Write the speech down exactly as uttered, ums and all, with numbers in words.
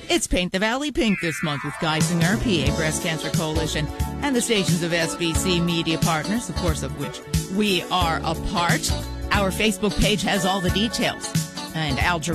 It's Paint the Valley Pink this month with Geisinger, P A Breast Cancer Coalition, and the stations of S B C Media Partners, of course, of which we are a part. Our Facebook page has all the details. And Al Jarreau